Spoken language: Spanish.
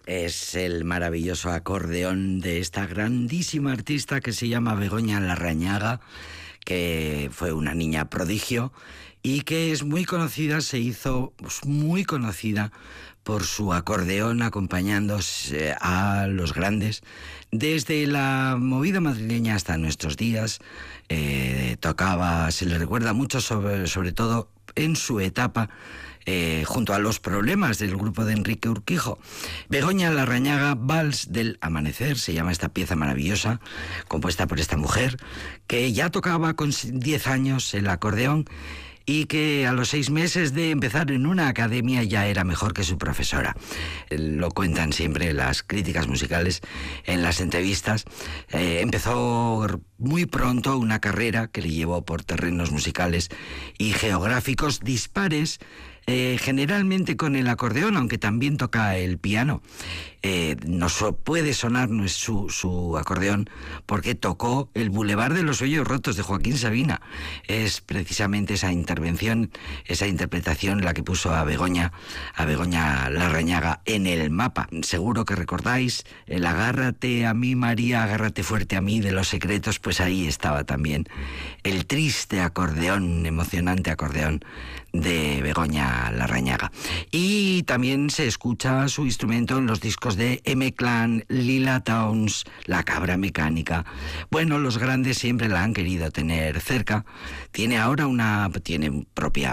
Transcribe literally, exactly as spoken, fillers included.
Es el maravilloso acordeón de esta grandísima artista que se llama Begoña Larrañaga, que fue una niña prodigio y que es muy conocida, se hizo muy conocida por su acordeón acompañándose a los grandes. Desde la movida madrileña hasta nuestros días, eh, tocaba, se le recuerda mucho sobre, sobre todo en su etapa Eh, junto a Los Problemas del grupo de Enrique Urquijo. Begoña Larrañaga, Vals del Amanecer, se llama esta pieza maravillosa, compuesta por esta mujer, que ya tocaba con diez años el acordeón y que a los seis meses de empezar en una academia ya era mejor que su profesora. Lo cuentan siempre las críticas musicales en las entrevistas. Eh, empezó muy pronto una carrera que le llevó por terrenos musicales y geográficos dispares, eh, generalmente con el acordeón, aunque también toca el piano. Eh, no so, puede sonar su, su acordeón porque tocó el Boulevard de los Sueños Rotos de Joaquín Sabina. Es precisamente esa intervención, esa interpretación la que puso a Begoña, a Begoña Larrañaga en el mapa. Seguro que recordáis el Agárrate a mí, María, agárrate fuerte a mí de Los Secretos, pues ahí estaba también el triste acordeón, emocionante acordeón de Begoña Larrañaga. Y también se escucha su instrumento en los discos de M-Clan, Lila Downs, La Cabra Mecánica. Bueno, los grandes siempre la han querido tener cerca. Tiene ahora una, tiene propia